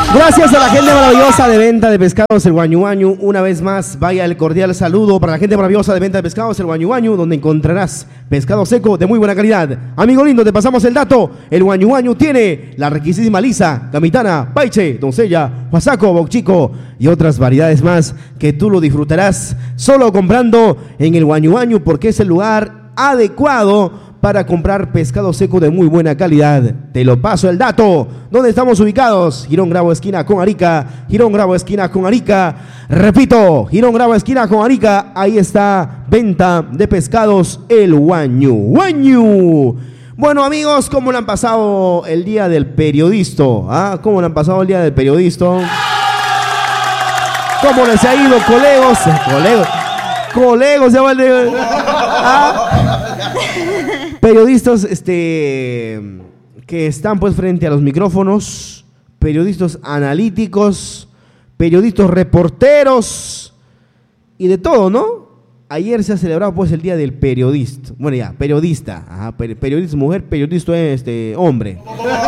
Gracias a la gente maravillosa de venta de pescados El Guañu Guañu. Una vez más, vaya el cordial saludo para la gente maravillosa de venta de pescados El Guañu Guañu, donde encontrarás pescado seco de muy buena calidad. Amigo lindo, te pasamos el dato. El Guañu Guañu tiene la riquísima lisa, gamitana, paiche, doncella, huasaco, bocchico y otras variedades más que tú lo disfrutarás solo comprando en El Guañu Guañu, porque es el lugar adecuado para comprar pescado seco de muy buena calidad. Te lo paso el dato. ¿Dónde estamos ubicados? Girón Grabo, esquina con Arica. Girón Grabo, esquina con Arica. Repito, Girón Grabo, esquina con Arica. Ahí está, venta de pescados El Guañu Guañu. Bueno, amigos, ¿cómo le han pasado el día del periodista? ¿Ah? ¿Cómo le han pasado el día del periodista? ¿Cómo les ha ido, colegos? Colegos, ya vale. ¿Ah? Periodistas que están pues frente a los micrófonos, periodistas analíticos, periodistas reporteros y de todo, ¿no? Ayer se ha celebrado pues el día del periodista. Bueno, ya, periodista, ajá, periodista mujer, periodista hombre.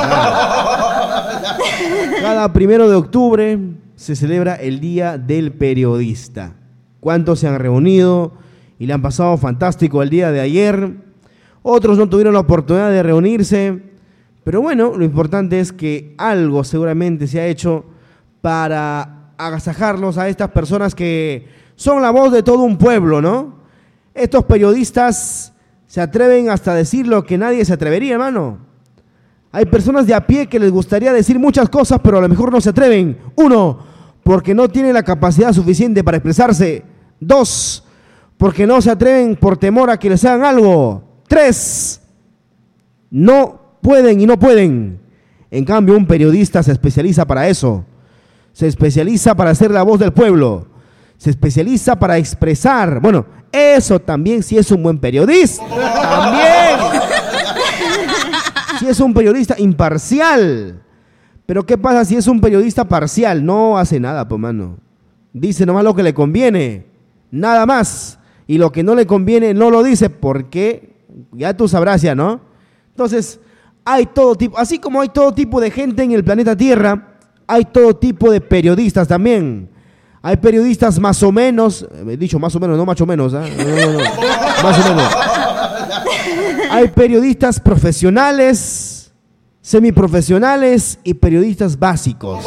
Cada 1 de octubre se celebra el día del periodista. ¿Cuántos se han reunido y le han pasado fantástico el día de ayer? Otros no tuvieron la oportunidad de reunirse, pero bueno, lo importante es que algo seguramente se ha hecho para agasajarlos a estas personas que son la voz de todo un pueblo, ¿no? Estos periodistas se atreven hasta a decir lo que nadie se atrevería, hermano. Hay personas de a pie que les gustaría decir muchas cosas, pero a lo mejor no se atreven. 1, porque no tienen la capacidad suficiente para expresarse. 2, porque no se atreven por temor a que les hagan algo. 3, no pueden y no pueden. En cambio, un periodista se especializa para eso. Se especializa para ser la voz del pueblo. Se especializa para expresar. Bueno, eso también sí es un buen periodista. También. Si es un periodista imparcial. Pero ¿qué pasa si es un periodista parcial? No hace nada, pues, mano. Dice nomás lo que le conviene. Nada más. Y lo que no le conviene no lo dice porque ya tú sabrás ya, ¿no? Entonces, hay todo tipo, así como hay todo tipo de gente en el planeta Tierra, hay todo tipo de periodistas también. Hay periodistas más o menos, he dicho más o menos, no macho menos, ¿eh? No, más o menos. Hay periodistas profesionales, semiprofesionales y periodistas básicos.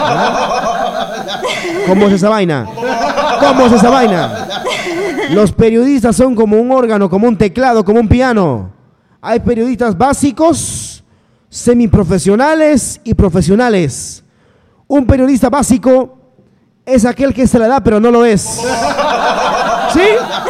¿Cómo es esa vaina? ¿Cómo es esa vaina? Los periodistas son como un órgano, como un teclado, como un piano. Hay periodistas básicos, semiprofesionales y profesionales. Un periodista básico es aquel que se la da pero no lo es. ¿Sí?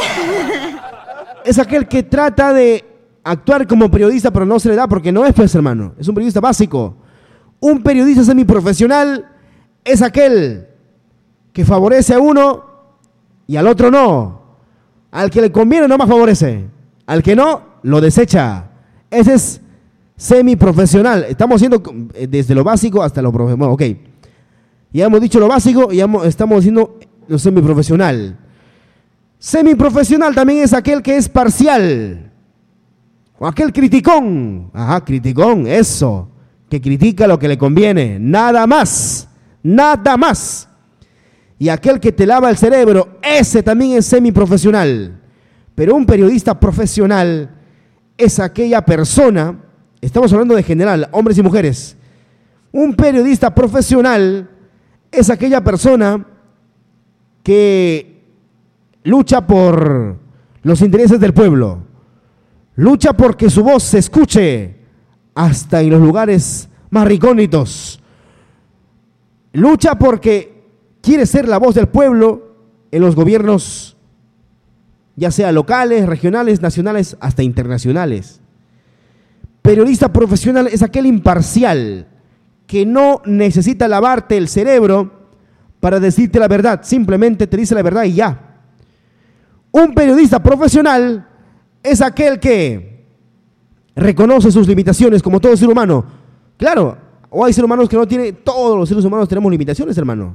Es aquel que trata de actuar como periodista pero no se le da porque no es, pues, hermano. Es un periodista básico. Un periodista semiprofesional es aquel que favorece a uno y al otro no. Al que le conviene no más favorece. Al que no, lo desecha. Ese es semiprofesional. Estamos haciendo desde lo básico hasta lo profesional. Bueno, ok. Ya hemos dicho lo básico y estamos haciendo lo semiprofesional. Semiprofesional también es aquel que es parcial. O aquel criticón. Ajá, criticón, eso. Que critica lo que le conviene. Nada más. Nada más. Y aquel que te lava el cerebro, ese también es semiprofesional. Pero un periodista profesional es aquella persona, estamos hablando de general, hombres y mujeres. Un periodista profesional es aquella persona que lucha por los intereses del pueblo. Lucha porque su voz se escuche hasta en los lugares más recónditos. Lucha porque quiere ser la voz del pueblo en los gobiernos, ya sea locales, regionales, nacionales, hasta internacionales. Periodista profesional es aquel imparcial que no necesita lavarte el cerebro para decirte la verdad, simplemente te dice la verdad y ya. Un periodista profesional es aquel que reconoce sus limitaciones como todo ser humano. Claro, o hay seres humanos que no tienen, todos los seres humanos tenemos limitaciones, hermano.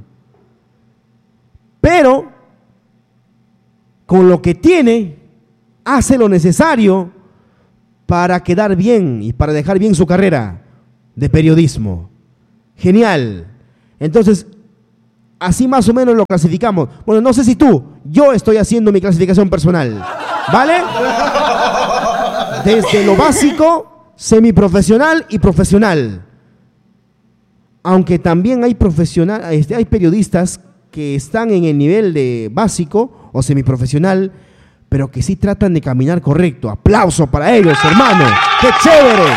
Pero con lo que tiene, hace lo necesario para quedar bien y para dejar bien su carrera de periodismo. Genial. Entonces, así más o menos lo clasificamos. Bueno, no sé si yo estoy haciendo mi clasificación personal, ¿vale? Desde lo básico, semiprofesional y profesional. Aunque también hay periodistas que están en el nivel de básico o semiprofesional, pero que sí tratan de caminar correcto. Aplauso para ellos, hermano. ¡Qué chévere!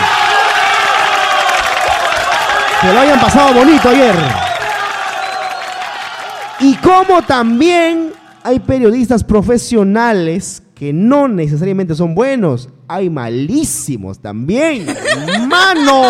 Que lo hayan pasado bonito ayer. Y como también hay periodistas profesionales que no necesariamente son buenos, hay malísimos también, ¡mano!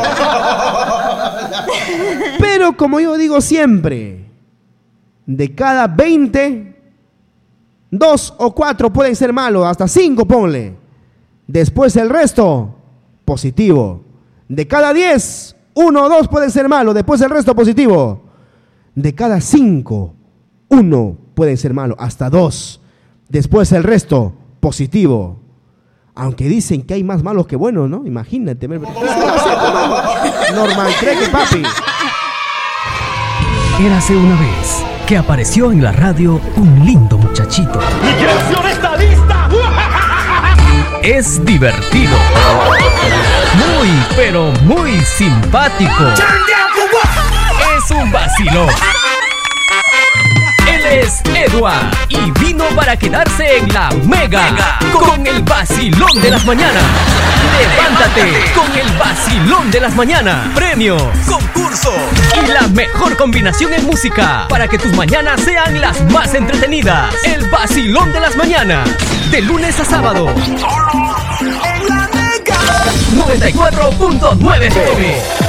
Pero como yo digo siempre, de cada 20, 2 o 4 pueden ser malos, hasta 5 ponle. Después el resto, positivo. De cada 10, 1 o 2 pueden ser malos, después el resto positivo. De cada 5, 1 puede ser malo, hasta 2. Después el resto, positivo. Aunque dicen que hay más malos que buenos, ¿no? Imagínate. Normal, cree que papi. Érase una vez que apareció en la radio un lindo muchachito. ¡Mi creación está lista! Es divertido. Muy, pero muy simpático. Es un vacilón. Él es Edward y vino para quedarse en la Mega con el vacilón de las mañanas. Levántate con el vacilón de las mañanas. Premio, concurso y la mejor combinación en música para que tus mañanas sean las más entretenidas. El vacilón de las mañanas, de lunes a sábado. En la Mega 94.9 FM.